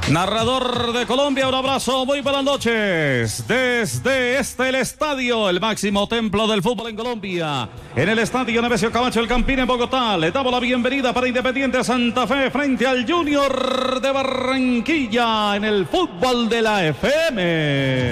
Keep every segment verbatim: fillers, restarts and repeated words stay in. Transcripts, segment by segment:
Narrador de Colombia, un abrazo, muy buenas noches. Desde este el estadio, el máximo templo del fútbol en Colombia. En el estadio Nemesio Camacho El Campín en Bogotá. Le damos la bienvenida para Independiente Santa Fe frente al Junior de Barranquilla en el fútbol de la F M.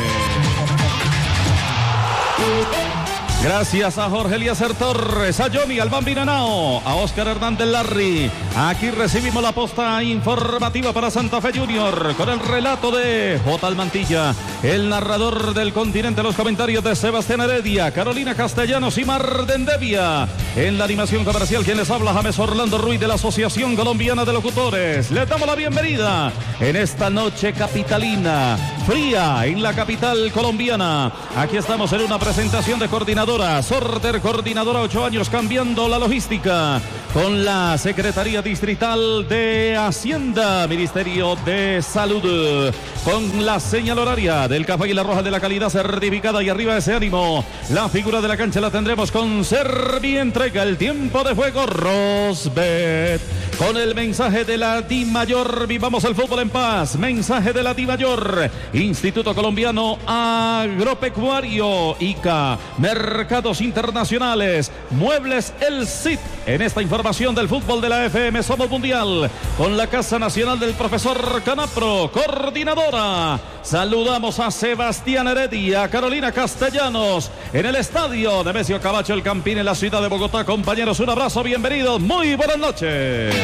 Gracias a Jorge Eliezer Torres, a Johnny, al Bambino Henao, a Oscar Hernández Larry. Aquí recibimos la posta informativa para Santa Fe Junior con el relato de J. Almantilla, el narrador del continente, los comentarios de Sebastián Heredia, Carolina Castellanos y Marden Devia. En la animación comercial, quien les habla, James Orlando Ruiz de la Asociación Colombiana de Locutores. Les damos la bienvenida en esta noche capitalina, fría en la capital colombiana. Aquí estamos en una presentación de coordinador. Sorter, coordinadora, ocho años cambiando la logística con la Secretaría Distrital de Hacienda, Ministerio de Salud, con la señal horaria del Café y la Roja de la calidad certificada y arriba ese ánimo. La figura de la cancha la tendremos con Servientrega, el tiempo de juego Rosbet. Con el mensaje de la DIMAYOR, vivamos el fútbol en paz. Mensaje de la DIMAYOR, Instituto Colombiano Agropecuario, I C A, Mercados Internacionales, Muebles El Cid. En esta información del fútbol de la F M Somos Mundial, con la Casa Nacional del Profesor Canapro, coordinadora. Saludamos a Sebastián Heredia, a Carolina Castellanos, en el estadio Nemesio Camacho El Campín en la ciudad de Bogotá. Compañeros, un abrazo, bienvenidos, muy buenas noches.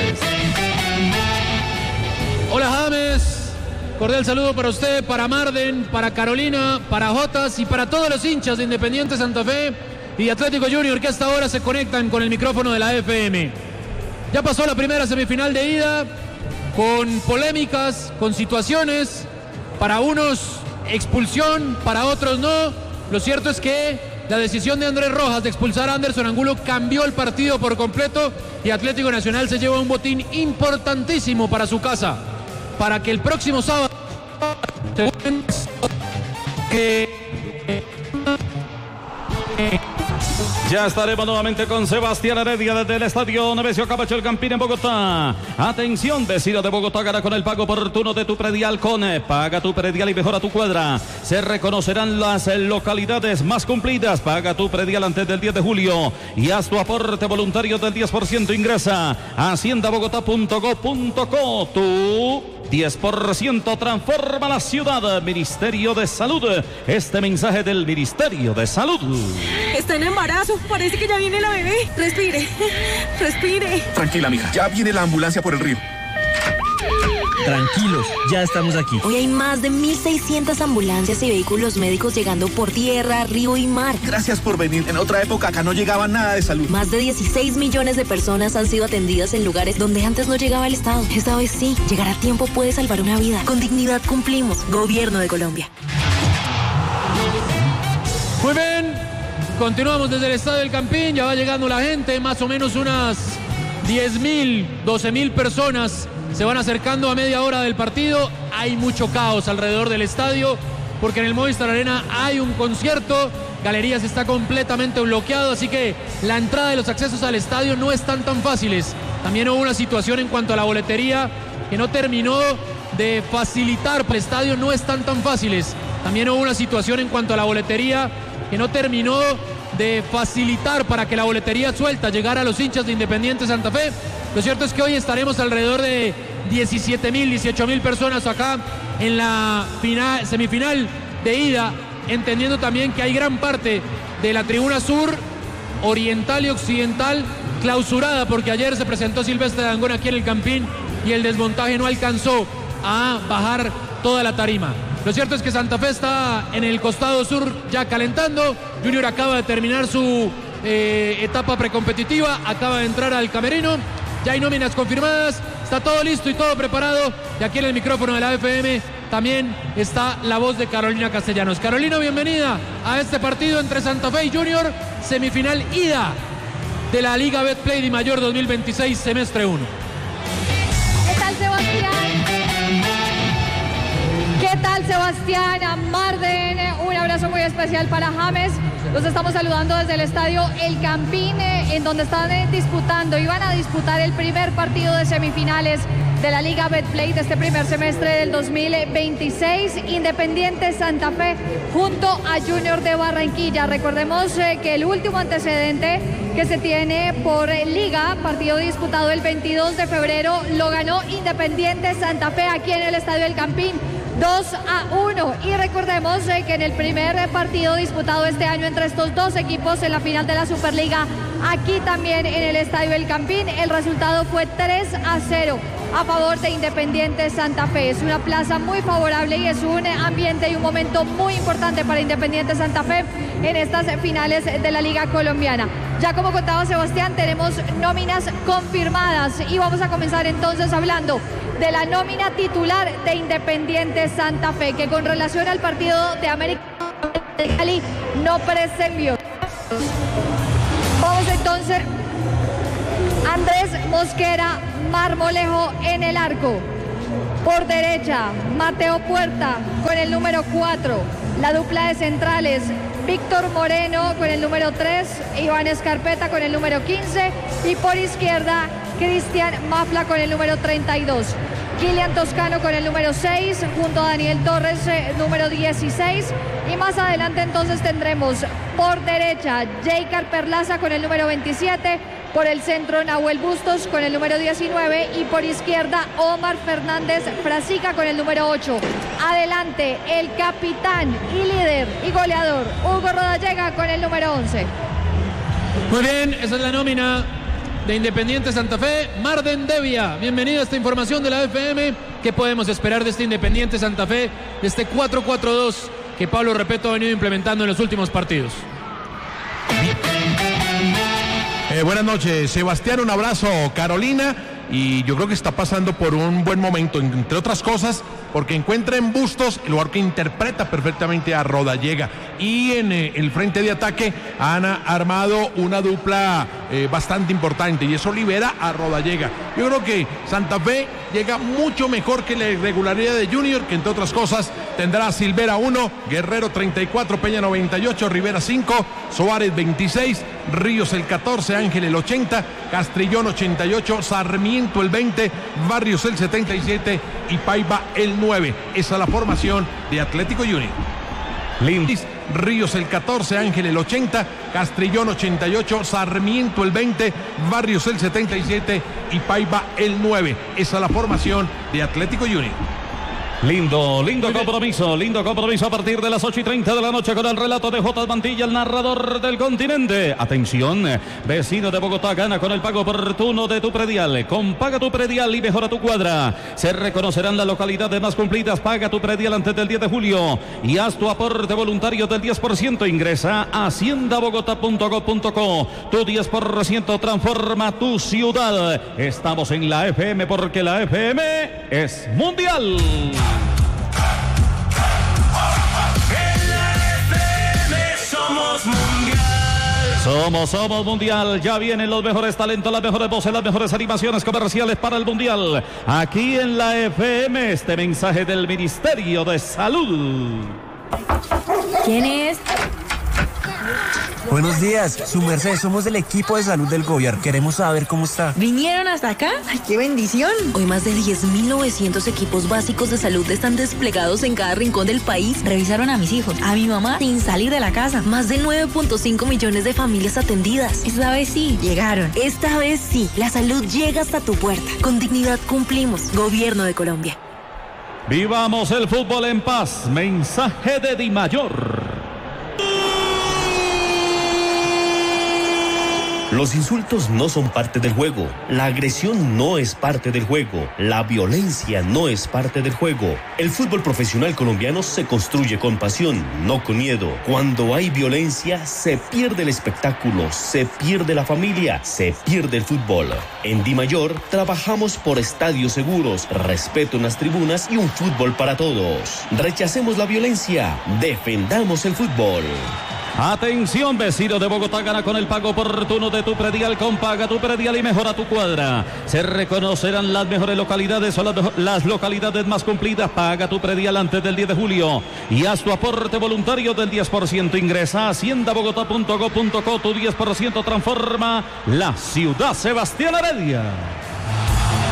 Hola James, cordial saludo para usted, para Marden, para Carolina, para Jotas y para todos los hinchas de Independiente Santa Fe y de Atlético Junior que hasta ahora se conectan con el micrófono de la F M. Ya pasó la primera semifinal de ida, con polémicas, con situaciones, para unos expulsión, para otros no. Lo cierto es que la decisión de Andrés Rojas de expulsar a Anderson Angulo cambió el partido por completo y Atlético Nacional se lleva un botín importantísimo para su casa, para que el próximo sábado que ya estaremos nuevamente con Sebastián Heredia desde el estadio Nemesio Camacho El Campín en Bogotá. Atención, vecino de Bogotá, gana con el pago oportuno de tu predial con Paga tu Predial y mejora tu cuadra. Se reconocerán las localidades más cumplidas. Paga tu predial antes del diez de julio y haz tu aporte voluntario del diez por ciento. Ingresa a hacienda bogotá punto gob punto co. Tu diez por ciento transforma la ciudad. Ministerio de Salud. Este mensaje del Ministerio de Salud. Está en embarazo, parece que ya viene la bebé. Respire, respire. Tranquila, mija, ya viene la ambulancia por el río. Tranquilos, ya estamos aquí. Hoy hay más de mil seiscientas ambulancias y vehículos médicos llegando por tierra, río y mar. Gracias por venir. En otra época acá no llegaba nada de salud. Más de dieciséis millones de personas han sido atendidas en lugares donde antes no llegaba el Estado. Esta vez sí, llegar a tiempo puede salvar una vida. Con dignidad cumplimos. Gobierno de Colombia. Muy bien, continuamos desde el estadio del Campín. Ya va llegando la gente, más o menos unas diez mil, doce mil personas se van acercando a media hora del partido. Hay mucho caos alrededor del estadio porque en el Movistar Arena hay un concierto. Galerías está completamente bloqueado, así que la entrada de los accesos al estadio no están tan fáciles. También hubo una situación en cuanto a la boletería que no terminó de facilitar para el estadio, no están tan fáciles. También hubo una situación en cuanto a la boletería que no terminó de facilitar para que la boletería suelta llegara a los hinchas de Independiente Santa Fe. Lo cierto es que hoy estaremos alrededor de diecisiete mil, dieciocho mil personas acá en la final, semifinal de ida, entendiendo también que hay gran parte de la tribuna sur, oriental y occidental clausurada porque ayer se presentó Silvestre Dangond aquí en el Campín y el desmontaje no alcanzó a bajar toda la tarima. Lo cierto es que Santa Fe está en el costado sur ya calentando. Junior acaba de terminar su eh, etapa precompetitiva, acaba de entrar al camerino. Ya hay nóminas confirmadas, está todo listo y todo preparado. Y aquí en el micrófono de la F M también está la voz de Carolina Castellanos. Carolina, bienvenida a este partido entre Santa Fe y Junior, semifinal ida de la Liga Betplay DIMAYOR dos mil veintiséis, semestre uno. ¿Qué tal, Sebastián? ¿Qué tal, Sebastián? Marden, un abrazo muy especial para James. Los estamos saludando desde el estadio El Campín, en donde están disputando, iban a disputar el primer partido de semifinales de la Liga Betplay de este primer semestre del dos mil veintiséis. Independiente Santa Fe junto a Junior de Barranquilla. Recordemos eh, que el último antecedente que se tiene por Liga, partido disputado el veintidós de febrero, lo ganó Independiente Santa Fe aquí en el Estadio El Campín, dos a uno. Y recordemos eh, que en el primer partido disputado este año entre estos dos equipos en la final de la Superliga, aquí también en el Estadio El Campín, el resultado fue tres a cero a favor de Independiente Santa Fe. Es una plaza muy favorable y es un ambiente y un momento muy importante para Independiente Santa Fe en estas finales de la Liga Colombiana. Ya como contaba Sebastián, tenemos nóminas confirmadas y vamos a comenzar entonces hablando de la nómina titular de Independiente Santa Fe, que con relación al partido de América de Cali no prescindió. Vamos entonces. Andrés Mosquera Marmolejo en el arco. Por derecha, Mateo Puerta con el número cuatro. La dupla de centrales, Víctor Moreno con el número tres, Iván Escarpeta con el número quince y por izquierda, Cristian Mafla con el número treinta y dos. Kilian Toscano con el número seis, junto a Daniel Torres, eh, número dieciséis. Y más adelante entonces tendremos por derecha Jaycar Perlaza con el número veintisiete, por el centro Nahuel Bustos con el número diecinueve y por izquierda Omar Fernández Frasica con el número ocho. Adelante el capitán y líder y goleador Hugo Rodallega con el número once. Muy bien, esa es la nómina de Independiente Santa Fe. Marden Devia, bienvenido a esta información de la F M. ¿Qué podemos esperar de este Independiente Santa Fe, de este cuatro cuatro dos que Pablo Repeto ha venido implementando en los últimos partidos? Eh, buenas noches, Sebastián, un abrazo, Carolina, y yo creo que está pasando por un buen momento, entre otras cosas, porque encuentra en Bustos el lugar que interpreta perfectamente a Rodallega, y en eh, el frente de ataque han armado una dupla eh, bastante importante, y eso libera a Rodallega. Yo creo que Santa Fe llega mucho mejor que la irregularidad de Junior, que entre otras cosas tendrá a Silvera uno, Guerrero treinta y cuatro, Peña noventa y ocho, Rivera cinco, Suárez veintiséis, Ríos el catorce, Ángel el ochenta, Castrillón ochenta y ocho, Sarmiento el veinte, Barrios el setenta y siete y Paiva el nueve. Esa es la formación de Atlético Junior. Lindis, Ríos el catorce, Ángel el ochenta, Castrillón ochenta y ocho, Sarmiento el veinte, Barrios el setenta y siete y Paiva el nueve. Esa es la formación de Atlético Junior. Lindo, lindo compromiso, lindo compromiso a partir de las ocho y treinta de la noche con el relato de J. Mantilla, el narrador del continente. Atención, vecino de Bogotá, gana con el pago oportuno de tu predial. Con Paga tu Predial y mejora tu cuadra. Se reconocerán las localidades más cumplidas. Paga tu predial antes del diez de julio y haz tu aporte voluntario del diez por ciento. Ingresa a hacienda bogotá punto gob punto co. Tu diez por ciento transforma tu ciudad. Estamos en la F M porque la F M es mundial. Somos mundial. Somos, somos mundial. Ya vienen los mejores talentos, las mejores voces, las mejores animaciones comerciales para el mundial. Aquí en la F M, este mensaje del Ministerio de Salud. ¿Quién es? Buenos días, su merced, somos del equipo de salud del gobierno. Queremos saber cómo está. ¿Vinieron hasta acá? ¡Ay, qué bendición! Hoy más de diez mil novecientos equipos básicos de salud están desplegados en cada rincón del país. Revisaron a mis hijos, a mi mamá, sin salir de la casa. Más de nueve punto cinco millones de familias atendidas. Esta vez sí, llegaron. Esta vez sí, la salud llega hasta tu puerta. Con dignidad cumplimos. Gobierno de Colombia. Vivamos el fútbol en paz. Mensaje de Di Mayor. Los insultos no son parte del juego, la agresión no es parte del juego, la violencia no es parte del juego. El fútbol profesional colombiano se construye con pasión, no con miedo. Cuando hay violencia, se pierde el espectáculo, se pierde la familia, se pierde el fútbol. En Di Mayor trabajamos por estadios seguros, respeto en las tribunas y un fútbol para todos. Rechacemos la violencia, defendamos el fútbol. Atención, vecino de Bogotá, gana con el pago oportuno de tu predial. Con Paga tu Predial y mejora tu cuadra. Se reconocerán las mejores localidades o las, las localidades más cumplidas. Paga tu predial antes del diez de julio y haz tu aporte voluntario del diez por ciento. Ingresa a hacienda bogotá punto gob punto co. Tu diez por ciento transforma la ciudad. Sebastián Heredia.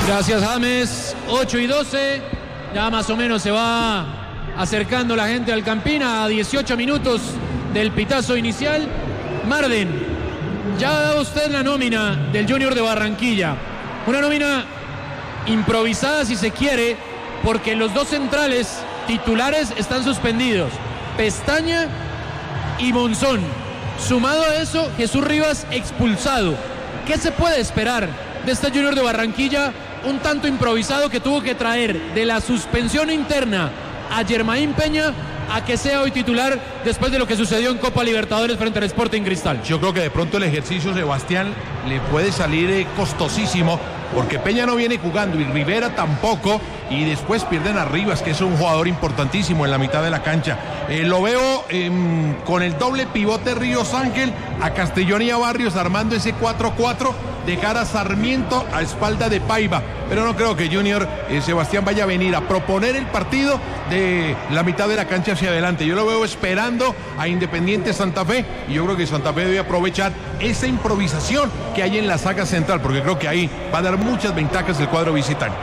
Gracias, James. ocho y doce. Ya más o menos se va acercando la gente al Campín a dieciocho minutos del pitazo inicial. Marden, ya ha dado usted la nómina del Junior de Barranquilla. Una nómina improvisada si se quiere, porque los dos centrales titulares están suspendidos. Pestaña y Monzón. Sumado a eso, Jesús Rivas expulsado. ¿Qué se puede esperar de este Junior de Barranquilla? Un tanto improvisado que tuvo que traer de la suspensión interna a Germain Peña a que sea hoy titular después de lo que sucedió en Copa Libertadores frente al Sporting Cristal. Yo creo que de pronto el ejercicio, Sebastián, le puede salir eh, costosísimo, porque Peña no viene jugando y Rivera tampoco, y después pierden a Rivas, que es un jugador importantísimo en la mitad de la cancha. Eh, lo veo eh, con el doble pivote Ríos Ángel, a Castellón y a Barrios armando ese cuatro cuatro, dejar a Sarmiento a espalda de Paiva, pero no creo que Junior eh, Sebastián vaya a venir a proponer el partido de la mitad de la cancha hacia adelante. Yo lo veo esperando a Independiente Santa Fe, y yo creo que Santa Fe debe aprovechar esa improvisación que hay en la saga central, porque creo que ahí va a dar muchas ventajas el cuadro visitante.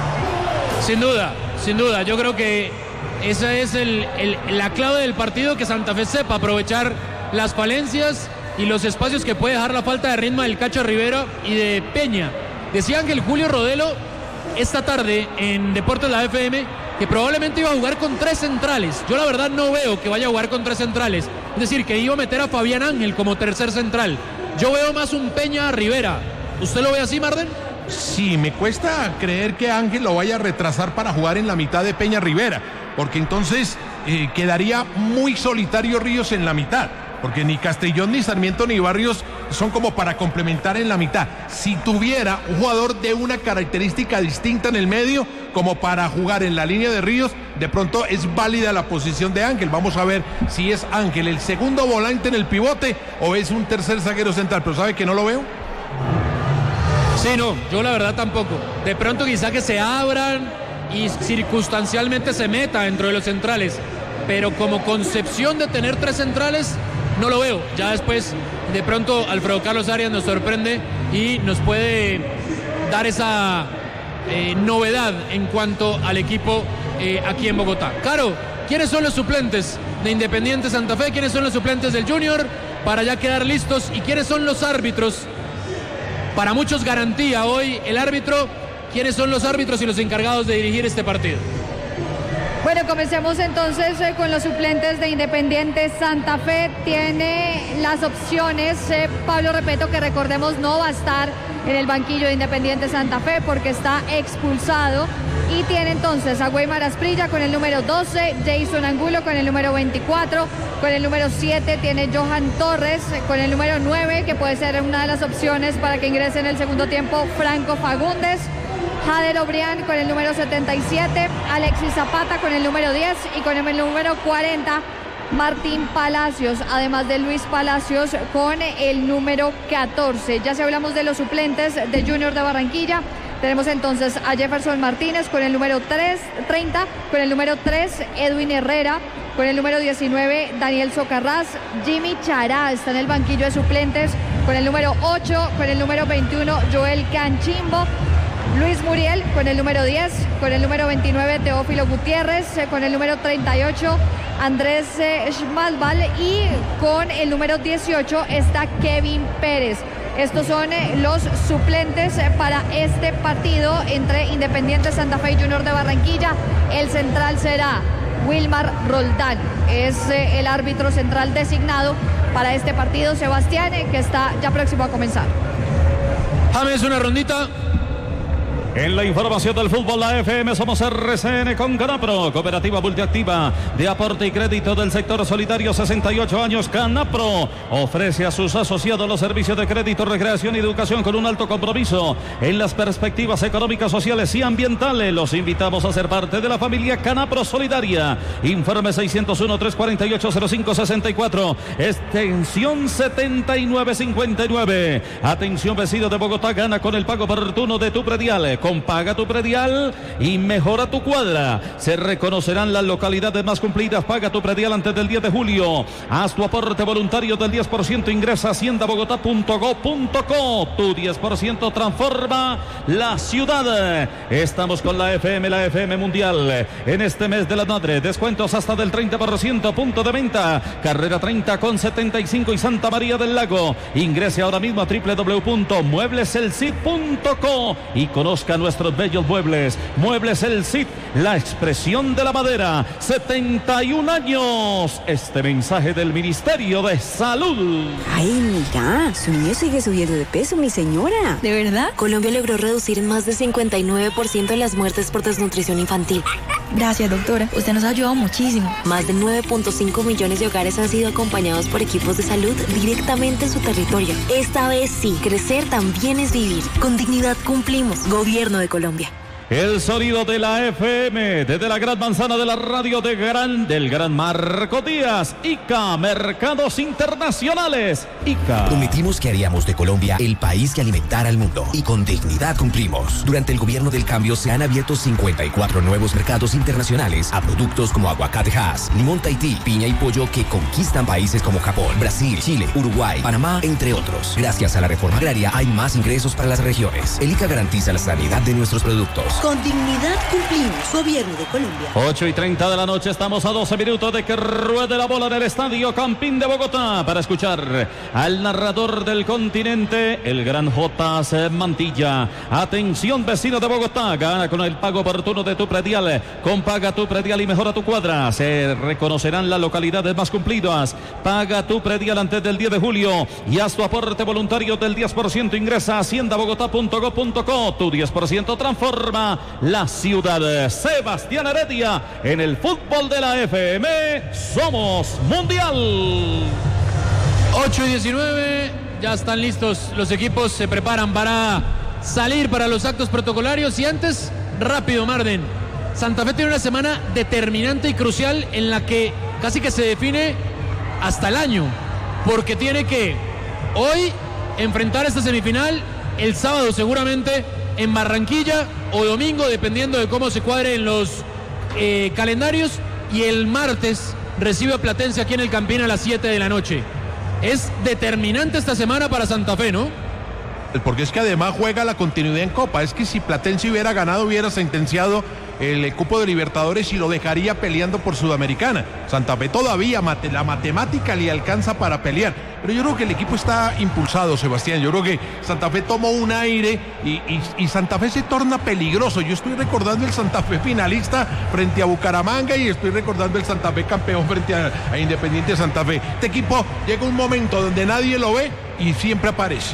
Sin duda, sin duda, yo creo que esa es el, el, la clave del partido, que Santa Fe sepa aprovechar las falencias y los espacios que puede dejar la falta de ritmo del Cacho Rivera y de Peña. Decían que el Julio Rodelo esta tarde en Deportes La F M que probablemente iba a jugar con tres centrales. Yo la verdad no veo que vaya a jugar con tres centrales, es decir, que iba a meter a Fabián Ángel como tercer central. Yo veo más un Peña Rivera. ¿Usted lo ve así, Marden? Sí, me cuesta creer que Ángel lo vaya a retrasar para jugar en la mitad de Peña Rivera, porque entonces eh, quedaría muy solitario Ríos en la mitad, porque ni Castellón, ni Sarmiento, ni Barrios son como para complementar en la mitad. Si tuviera un jugador de una característica distinta en el medio, como para jugar en la línea de Ríos, de pronto es válida la posición de Ángel. Vamos a ver si es Ángel el segundo volante en el pivote o es un tercer zaguero central, pero ¿sabe que no lo veo? Sí, no, yo la verdad tampoco. De pronto quizá que se abran y circunstancialmente se meta dentro de los centrales, pero como concepción de tener tres centrales no lo veo. Ya después de pronto Alfredo Carlos Arias nos sorprende y nos puede dar esa eh, novedad en cuanto al equipo eh, aquí en Bogotá. Caro, ¿quiénes son los suplentes de Independiente Santa Fe? ¿Quiénes son los suplentes del Junior? Para ya quedar listos. ¿Y quiénes son los árbitros? Para muchos garantía hoy el árbitro. ¿Quiénes son los árbitros y los encargados de dirigir este partido? Bueno, comencemos entonces eh, con los suplentes de Independiente Santa Fe. Tiene las opciones eh, Pablo Repeto, que recordemos no va a estar en el banquillo de Independiente Santa Fe porque está expulsado. Y tiene entonces a Weimar Asprilla con el número doce, Jason Angulo con el número veinticuatro, con el número siete tiene Johan Torres, con el número nueve, que puede ser una de las opciones para que ingrese en el segundo tiempo, Franco Fagundes. Jader Obrián con el número setenta y siete, Alexis Zapata con el número diez y con el número cuarenta, Martín Palacios, además de Luis Palacios con el número catorce. Ya si hablamos de los suplentes de Junior de Barranquilla, tenemos entonces a Jefferson Martínez con el número tres, treinta, con el número tres, Edwin Herrera, con el número diecinueve, Daniel Socarrás, Jimmy Chará está en el banquillo de suplentes, con el número ocho, con el número veintiuno, Joel Canchimbo, Luis Muriel con el número diez, con el número veintinueve, Teófilo Gutiérrez, con el número treinta y ocho, Andrés Schmalbal, y con el número dieciocho está Kevin Pérez. Estos son los suplentes para este partido entre Independiente Santa Fe y Junior de Barranquilla. El central será Wilmar Roldán, es el árbitro central designado para este partido, Sebastián, que está ya próximo a comenzar. James, una rondita. En la información del fútbol, la F M, somos R C N con Canapro, cooperativa multiactiva de aporte y crédito del sector solidario, sesenta y ocho años. Canapro ofrece a sus asociados los servicios de crédito, recreación y educación con un alto compromiso en las perspectivas económicas, sociales y ambientales. Los invitamos a ser parte de la familia Canapro Solidaria. Informe seiscientos uno, trescientos cuarenta y ocho, cero cinco sesenta y cuatro, extensión setenta y nueve cincuenta y nueve. Atención, vecino de Bogotá, gana con el pago oportuno de tu predial. Con Paga tu Predial y mejora tu cuadra. Se reconocerán las localidades más cumplidas. Paga tu predial antes del diez de julio. Haz tu aporte voluntario del diez por ciento. Ingresa a hacienda bogotá punto go punto co. Tu diez por ciento transforma la ciudad. Estamos con la F M, la F M Mundial. En este mes de la madre, descuentos hasta del treinta por ciento. Punto de venta. Carrera treinta con setenta y cinco y Santa María del Lago. Ingrese ahora mismo a doble u doble u doble u punto muebles el cid punto co y conozca nuestros bellos muebles. Muebles El Cid, la expresión de la madera. setenta y un años. Este mensaje del Ministerio de Salud. Ay, mira, su niño sigue subiendo de peso, mi señora. ¿De verdad? Colombia logró reducir en más de cincuenta y nueve por ciento las muertes por desnutrición infantil. Gracias, doctora. Usted nos ha ayudado muchísimo. Más de nueve punto cinco millones de hogares han sido acompañados por equipos de salud directamente en su territorio. Esta vez sí, crecer también es vivir. Con dignidad cumplimos. Gobierno de Colombia. El sonido de la F M desde la gran manzana de la radio de gran, del gran Marco Díaz. I C A, Mercados Internacionales. I C A. Prometimos que haríamos de Colombia el país que alimentara al mundo y con dignidad cumplimos. Durante el gobierno del cambio se han abierto cincuenta y cuatro nuevos mercados internacionales a productos como aguacate Hass, limón Tahití, piña y pollo que conquistan países como Japón, Brasil, Chile, Uruguay, Panamá, entre otros. Gracias a la reforma agraria hay más ingresos para las regiones. El I C A garantiza la sanidad de nuestros productos. Con dignidad cumplimos. Gobierno de Colombia. ocho y treinta de la noche, estamos a doce minutos de que ruede la bola del Estadio Campín de Bogotá para escuchar al narrador del continente, el gran J C Mantilla. Atención, vecino de Bogotá, gana con el pago oportuno de tu predial. Con Paga tu Predial y mejora tu cuadra. Se reconocerán las localidades más cumplidas. Paga tu predial antes del diez de julio y haz tu aporte voluntario del diez por ciento. Ingresa a hacienda bogotá punto go punto co. Tu diez por ciento transforma la ciudad. Sebastián Heredia, en el fútbol de la F M, somos mundial. ocho y diecinueve, ya están listos los equipos, se preparan para salir para los actos protocolarios. Y antes, rápido, Marden, Santa Fe tiene una semana determinante y crucial en la que casi que se define hasta el año, porque tiene que hoy enfrentar esta semifinal, el sábado seguramente en Barranquilla o domingo, dependiendo de cómo se cuadren los eh, calendarios, y el martes recibe a Platense aquí en el Campín a las siete de la noche. Es determinante esta semana para Santa Fe, ¿no? Porque es que además juega la continuidad en Copa. Es que si Platense hubiera ganado, hubiera sentenciado el cupo de Libertadores y lo dejaría peleando por Sudamericana. Santa Fe todavía, mate, la matemática le alcanza para pelear. Pero yo creo que el equipo está impulsado, Sebastián. Yo creo que Santa Fe tomó un aire y, y, y Santa Fe se torna peligroso. Yo estoy recordando el Santa Fe finalista frente a Bucaramanga y estoy recordando el Santa Fe campeón frente a, a Independiente Santa Fe. Este equipo llega un momento donde nadie lo ve y siempre aparece.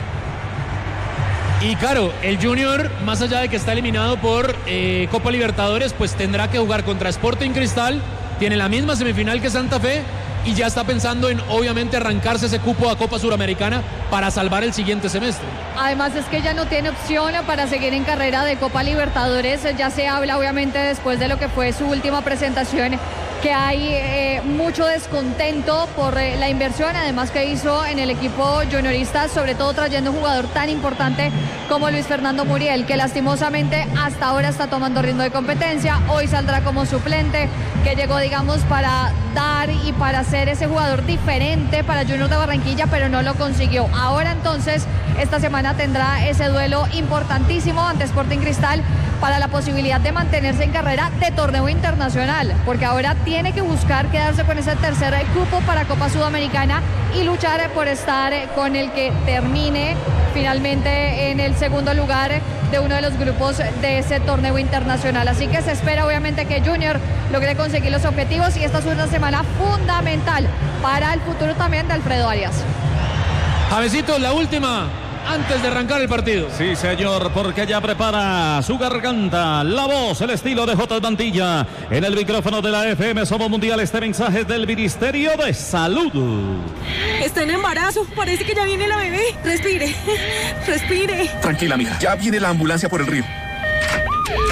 Y claro, el Junior, más allá de que está eliminado por eh, Copa Libertadores, pues tendrá que jugar contra Sporting Cristal. Tiene la misma semifinal que Santa Fe y ya está pensando en, obviamente, arrancarse ese cupo a Copa Suramericana para salvar el siguiente semestre. Además es que ya no tiene opción para seguir en carrera de Copa Libertadores. Ya se habla, obviamente, después de lo que fue su última presentación, que hay eh, mucho descontento por eh, la inversión, además que hizo en el equipo juniorista, sobre todo trayendo un jugador tan importante como Luis Fernando Muriel, que lastimosamente hasta ahora está tomando ritmo de competencia. Hoy saldrá como suplente, que llegó, digamos, para dar y para ser ese jugador diferente para Junior de Barranquilla, pero no lo consiguió. Ahora entonces, esta semana tendrá ese duelo importantísimo ante Sporting Cristal para la posibilidad de mantenerse en carrera de torneo internacional, porque ahora tiene que buscar quedarse con ese tercer cupo para Copa Sudamericana y luchar por estar con el que termine finalmente en el segundo lugar de uno de los grupos de ese torneo internacional. Así que se espera, obviamente, que Junior logre conseguir los objetivos y esta es una semana fundamental para el futuro también de Alfredo Arias. Javesito, la última antes de arrancar el partido. Sí, señor, porque ya prepara su garganta, la voz, el estilo de J. Mantilla. En el micrófono de la F M Somos Mundial, este mensaje es del Ministerio de Salud. Está en embarazo, parece que ya viene la bebé. Respire, respire. Tranquila, mija, ya viene la ambulancia por el río.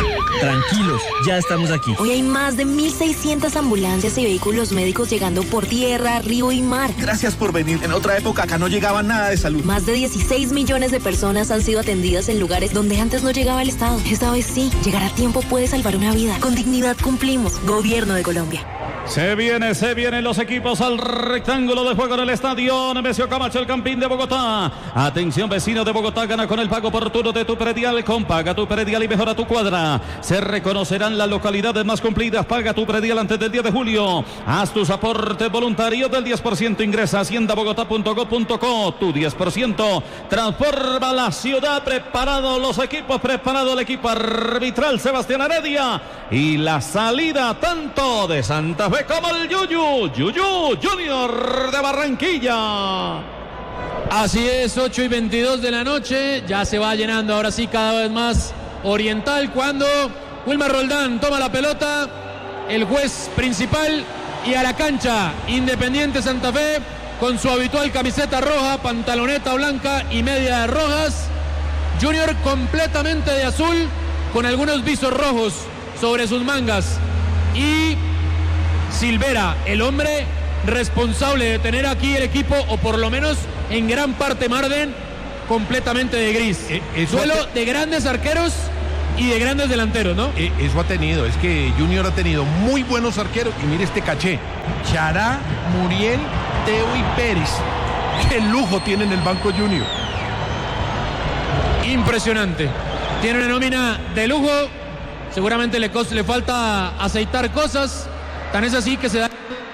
Tranquilos, ya estamos aquí. Hoy hay más de mil seiscientas ambulancias y vehículos médicos llegando por tierra, río y mar. Gracias por venir. En otra época acá no llegaba nada de salud. Más de dieciséis millones de personas han sido atendidas en lugares donde antes no llegaba el Estado. Esta vez sí, llegar a tiempo puede salvar una vida. Con dignidad cumplimos. Gobierno de Colombia. Se viene, se vienen los equipos al rectángulo de juego en el estadio Nemesio Camacho, el Campín de Bogotá. Atención, vecino de Bogotá, gana con el pago oportuno de tu predial. Con Paga tu predial y mejora tu cuadra. Se reconocerán las localidades más cumplidas. Paga tu predial antes del diez de julio. Haz tus aportes voluntarios del diez por ciento. Ingresa a hacienda bogotá punto gov punto co. Tu diez por ciento transforma la ciudad. Preparados los equipos, preparado el equipo arbitral Sebastián Heredia. Y la salida tanto de Santa Fe como el Yuyu, Yuyu Junior de Barranquilla. Así es, ocho y veintidós de la noche, ya se va llenando ahora sí cada vez más Oriental cuando Wilmar Roldán toma la pelota, el juez principal, y a la cancha Independiente Santa Fe con su habitual camiseta roja, pantaloneta blanca y media de rojas. Junior completamente de azul con algunos visos rojos sobre sus mangas, y Silvera, el hombre responsable de tener aquí el equipo, o por lo menos en gran parte Marden, completamente de gris. Eh, Suelo te... de grandes arqueros y de grandes delanteros, ¿no? Eh, eso ha tenido, es que Junior ha tenido muy buenos arqueros, y mire este caché: Chará, Muriel, Teo y Pérez. ¡Qué lujo tiene en el banco Junior! Impresionante. Tiene una nómina de lujo. Seguramente le, le falta aceitar cosas. Tan es así que se da.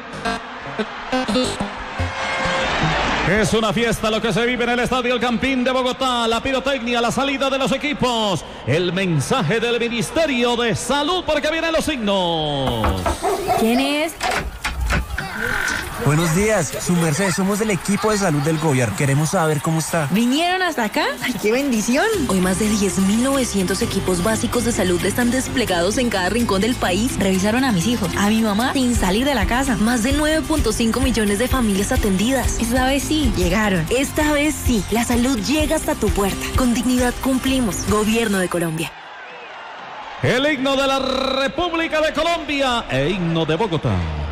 Es una fiesta lo que se vive en el estadio El Campín de Bogotá. La pirotecnia, la salida de los equipos. El mensaje del Ministerio de Salud, porque vienen los signos. ¿Quién es? Buenos días, su merced, somos del equipo de salud del gobierno. Queremos saber cómo está. ¿Vinieron hasta acá? ¡Ay, qué bendición! Hoy más de diez mil novecientos equipos básicos de salud están desplegados en cada rincón del país. Revisaron a mis hijos, a mi mamá, sin salir de la casa. Más de nueve punto cinco millones de familias atendidas. Esta vez sí, llegaron. Esta vez sí, la salud llega hasta tu puerta. Con dignidad cumplimos. Gobierno de Colombia. El himno de la República de Colombia e himno de Bogotá.